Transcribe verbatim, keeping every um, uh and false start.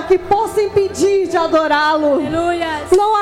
que possa impedir de adorá-lo. Aleluia. Não há